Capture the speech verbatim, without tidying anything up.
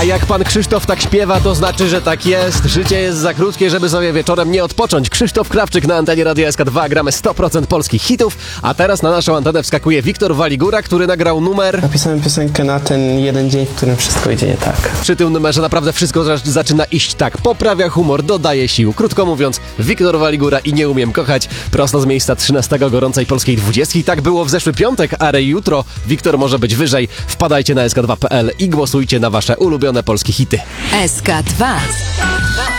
jak pan Krzysztof tak śpiewa, to znaczy, że tak jest. Życie jest za krótkie, żeby sobie wieczorem nie odpocząć. Krzysztof Krawczyk na antenie Radia S K dwa. Gramy sto procent polskich hitów, a teraz na naszą antenę wskakuje Wiktor Waligura, który nagrał numer... Napisałem piosenkę na ten jeden dzień, w którym wszystko idzie nie tak. Przy tym numerze naprawdę wszystko za- zaczyna iść tak. Poprawia humor, dodaje sił. Krótko mówiąc, Wiktor Waligura i Nie umiem kochać. Prosto z miejsca trzynastego gorącej polskiej dwudziestki. Tak było w zeszły piątek, ale jutro Wiktor może być wyżej. Wpadajcie na S K dwa kropka P L i głosujcie na wasze ulubione polskie hity. S K dwa.